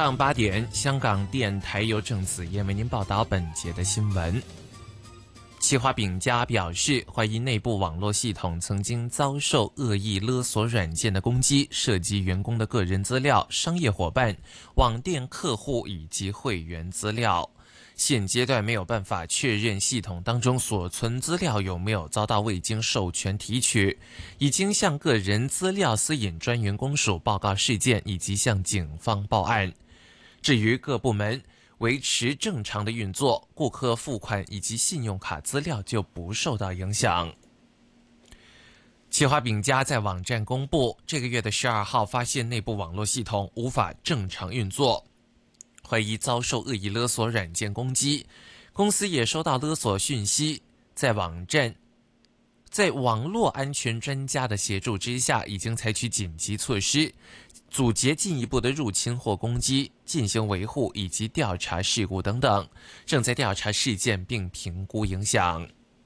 上8点，香港电台由郑子燕为您报道本节的新闻。企划饼家表示，怀疑内部网络系统曾经遭受恶意勒索软件的攻击，涉及员工的个人资料、商业伙伴、网店客户以及会员资料。现阶段没有办法确认系统当中所存资料有没有遭到未经授权提取，已经向个人资料私隐专员公署报告事件，以及向警方报案。至于各部门维持正常的运作，顾客付款以及信用卡资料就不受到影响。企划饼家在网站公布，这个月的12号发现内部网络系统无法正常运作，怀疑遭受恶意勒索软件攻击，公司也收到勒索讯息，在网络安全专家的协助之下，已经采取紧急措施，阻截进一步的入侵或攻击，进行维护以及调查事故等等，正在调查事件并评估影响。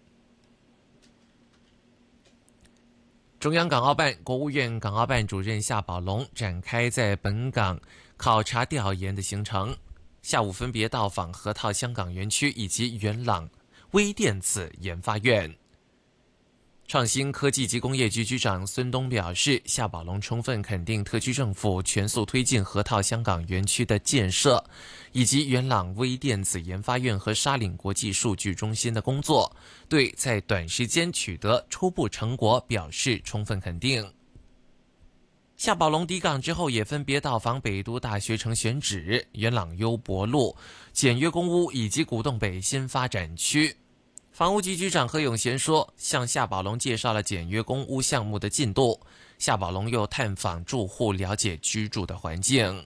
中央港澳办、国务院港澳办主任夏宝龙展开在本港考察调研的行程，下午分别到访河套香港园区以及元朗微电子研发院。创新科技及工业局局长孙东表示，夏宝龙充分肯定特区政府全速推进河套香港园区的建设，以及元朗微电子研发院和沙岭国际数据中心的工作，对在短时间取得初步成果表示充分肯定。夏宝龙抵港之后，也分别到访北都大学城选址、元朗优博路、简约公屋以及古洞北新发展区。房屋局局长何永贤说，向夏宝龙介绍了简约公屋项目的进度，夏宝龙又探访住户，了解居住的环境。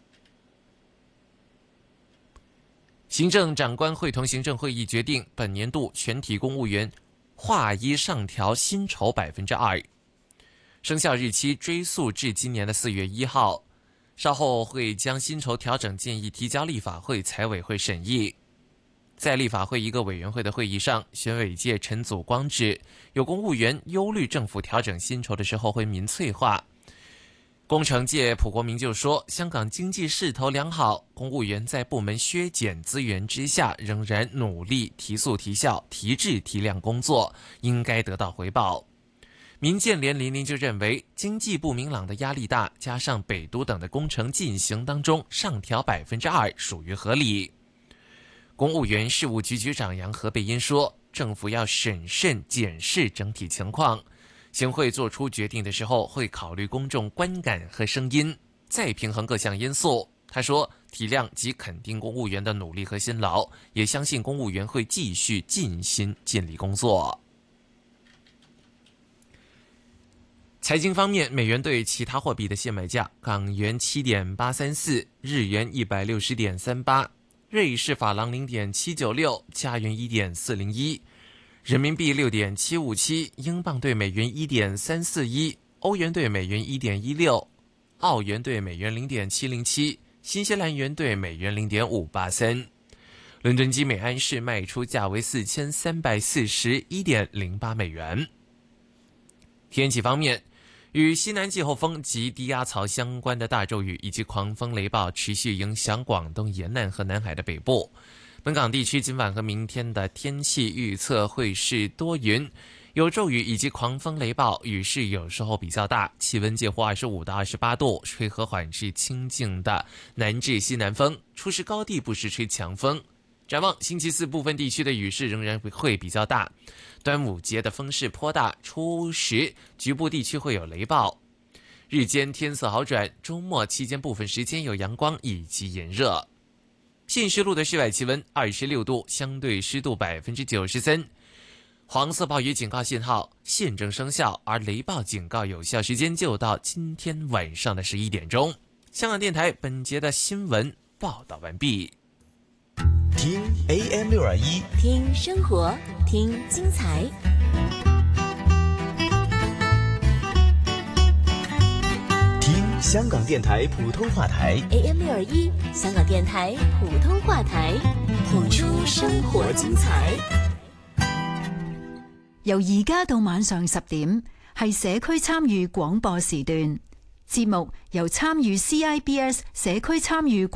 行政长官会同行政会议决定，本年度全体公务员划一上调薪酬 2%， 生效日期追溯至今年的4月1号，稍后会将薪酬调整建议提交立法会财委会审议。在立法会一个委员会的会议上，选委界陈祖光指，有公务员忧虑政府调整薪酬的时候会民粹化。工程界蒲国明就说，香港经济势头良好，公务员在部门削减资源之下，仍然努力提速提效、提质提量工作，应该得到回报。民建联林林就认为，经济不明朗的压力大，加上北都等的工程进行当中上调 2% 属于合理。公务员事务局局长杨何蓓茵说，政府要审慎检视整体情况，行会做出决定的时候会考虑公众观感和声音，再平衡各项因素。他说，体谅及肯定公务员的努力和辛劳，也相信公务员会继续尽心尽力工作。财经方面，美元对其他货币的现买价：港元 7.834， 日元 160.38，瑞士法郎 0.796， 加元 1.401， 人民币 6.757， 英镑对美元 1.341， 欧元对美元 1.16， 澳元对美元 0.707， 新西兰元对美元 0.583。 伦敦金每安士卖出价为 4341.08 美元。天气方面，与西南季候风及低压槽相关的大骤雨以及狂风雷暴持续影响广东沿岸和南海的北部。本港地区今晚和明天的天气预测会是多云，有骤雨以及狂风雷暴，雨势有时候比较大，气温介乎25到28度，吹和缓至清劲的南至西南风，初时高地不时吹强风。展望星期四，部分地区的雨势仍然会比较大，端午节的风势颇大，初时局部地区会有雷暴。日间天色好转，周末期间部分时间有阳光以及炎热。信息录的室外气温26度，相对湿度 93%。 黄色暴雨警告信号现正生效，而雷暴警告有效时间就到今天晚上的11点钟。香港电台本节的新闻报道完毕。 听 AM621， 听生活，听精彩。 听香港电台普通话台 AM621， 香港電台普通話台，譜出生活精彩。 由而家到晚上10點，係社區參與廣播時段。節目由參與 CIBS 社區參與